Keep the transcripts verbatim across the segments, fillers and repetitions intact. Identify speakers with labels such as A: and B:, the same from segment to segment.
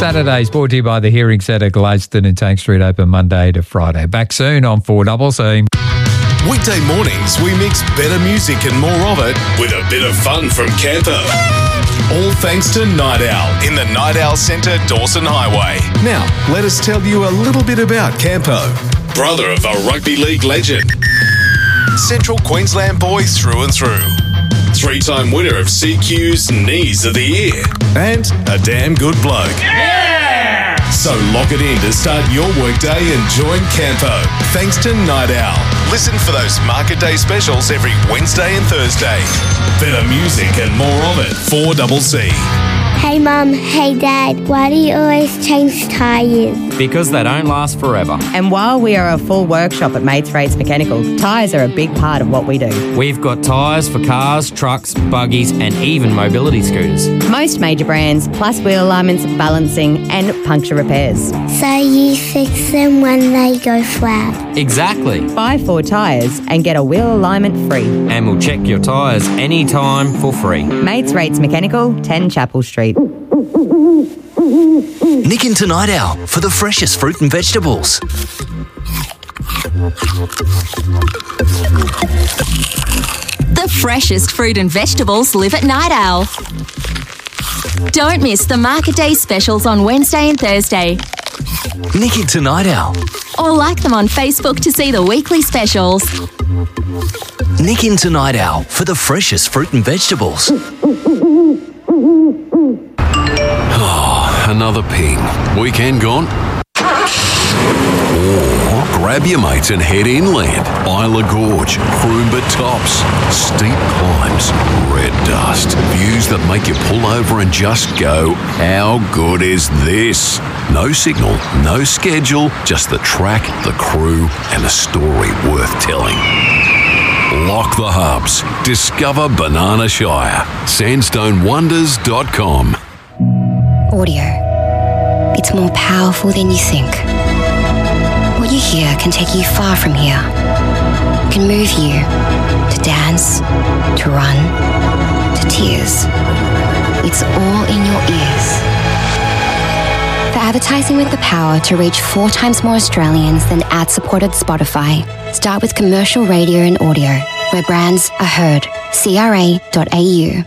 A: Saturdays brought to you by the Hearing Centre, Gladstone and Tank Street, open Monday to Friday. Back soon on four C C.
B: Weekday mornings, we mix better music and more of it with a bit of fun from Campo. All thanks to Night Owl in the Night Owl Centre, Dawson Highway. Now, let us tell you a little bit about Campo. Brother of a rugby league legend. Central Queensland boy through and through. Three-time winner of C Q's Knees of the Year. And a damn good bloke. Yeah! So lock it in to start your workday and join Campo. Thanks to Night Owl. Listen for those Market Day specials every Wednesday and Thursday. Better music and more of it. four C C.
C: Hey Mum, hey Dad, why do you always change tyres?
D: Because they don't last forever.
E: And while we are a full workshop at Mates Rates Mechanical, tyres are a big part of what we do.
D: We've got tyres for cars, trucks, buggies and even mobility scooters.
E: Most major brands, plus wheel alignments, balancing and puncture repairs.
C: So you fix them when they go flat?
D: Exactly.
E: Buy four tyres and get a wheel alignment free.
D: And we'll check your tyres anytime for free.
E: Mates Rates Mechanical, ten Chapel Street.
F: Nick into Night Owl for the freshest fruit and vegetables.
G: The freshest fruit and vegetables live at Night Owl. Don't miss the Market Day specials on Wednesday and Thursday.
F: Nick into Night Owl.
G: Or like them on Facebook to see the weekly specials.
F: Nick into Night Owl for the freshest fruit and vegetables.
H: Another ping. Weekend gone? Or grab your mates and head inland. Isla Gorge, Croomba Tops, steep climbs, red dust, views that make you pull over and just go, how good is this? No signal, no schedule, just the track, the crew, and a story worth telling. Lock the hubs. Discover Banana Shire. sandstone wonders dot com.
I: Audio. It's more powerful than you think. What you hear can take you far from here. Can move you to dance, to run, to tears. It's all in your ears. For advertising with the power to reach four times more Australians than ad-supported Spotify, start with commercial radio and audio, where brands are heard. C R A dot A U.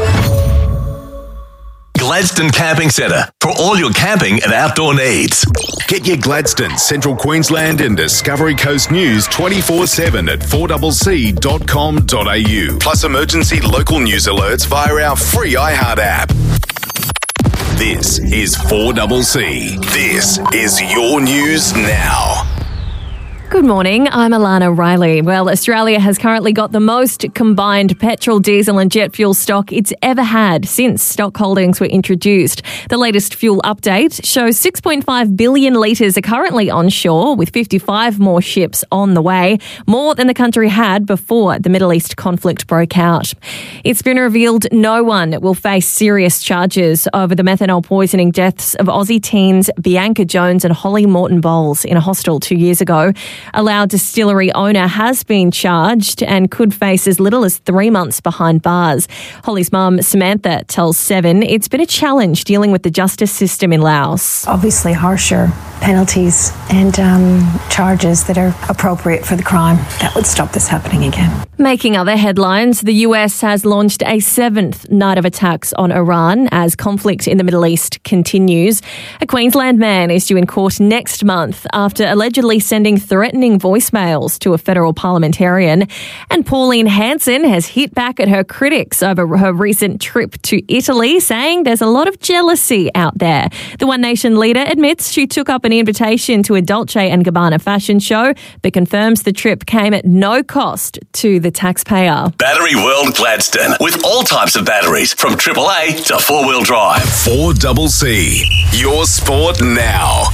B: Gladstone Camping Centre for all your camping and outdoor needs. Get your Gladstone, Central Queensland and Discovery Coast news twenty-four seven at four c c dot com dot a u. Plus emergency local news alerts via our free iHeart app. This is four C C. This is your news now.
J: Good morning, I'm Alana Riley. Well, Australia has currently got the most combined petrol, diesel and jet fuel stock it's ever had since stock holdings were introduced. The latest fuel update shows six point five billion litres are currently on shore, with fifty-five more ships on the way, more than the country had before the Middle East conflict broke out. It's been revealed no one will face serious charges over the methanol poisoning deaths of Aussie teens Bianca Jones and Holly Morton Bowles in a hostel two years ago. A Loud distillery owner has been charged and could face as little as three months behind bars. Holly's mum, Samantha, tells Seven it's been a challenge dealing with the justice system in Laos.
K: Obviously harsher penalties and um, charges that are appropriate for the crime. That would stop this happening again.
J: Making other headlines, the U S has launched a seventh night of attacks on Iran as conflict in the Middle East continues. A Queensland man is due in court next month after allegedly sending threatening voicemails to a federal parliamentarian. And Pauline Hanson has hit back at her critics over her recent trip to Italy, saying there's a lot of jealousy out there. The One Nation leader admits she took up an invitation to a Dolce and Gabbana fashion show, but confirms the trip came at no cost to the taxpayer.
B: Battery World Gladstone, with all types of batteries from triple A to four-wheel drive. four C C, your sport now.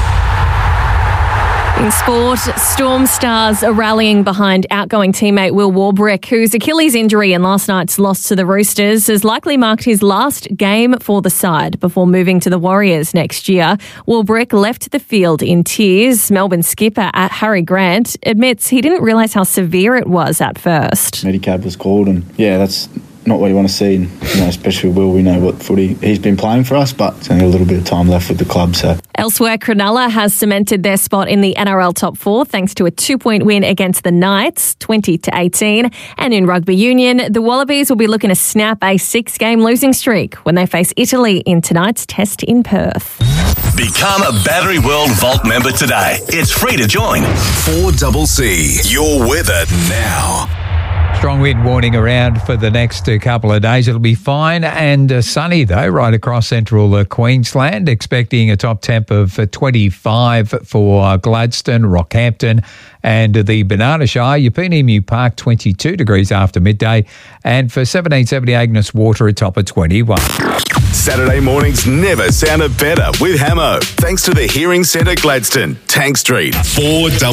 J: In sport, Storm stars are rallying behind outgoing teammate Will Warbrick, whose Achilles injury in last night's loss to the Roosters has likely marked his last game for the side before moving to the Warriors next year. Warbrick left the field in tears. Melbourne skipper Harry Grant admits he didn't realise how severe it was at first.
L: Medicab was called and, yeah, that's not what you want to see. And, you know, especially Will, we know what footy he's been playing for us, but it's only a little bit of time left with the club. So
J: Elsewhere, Cronulla has cemented their spot in the N R L top four thanks to a two-point win against the Knights, twenty to eighteen. And in rugby union, the Wallabies will be looking to snap a six-game losing streak when they face Italy in tonight's test in Perth.
B: Become a Battery World Vault member today. It's free to join. four C C, your weather now.
A: Strong wind warning around for the next uh, couple of days. It'll be fine and uh, sunny, though, right across central uh, Queensland. Expecting a top temp of uh, twenty-five for uh, Gladstone, Rockhampton and uh, the Banana Shire. Yapunimu Park, twenty-two degrees after midday. And for seventeen seventy Agnes Water, a top of twenty-one.
B: Saturday mornings never sounded better with Hamo. Thanks to the Hearing Centre Gladstone, Tank Street, four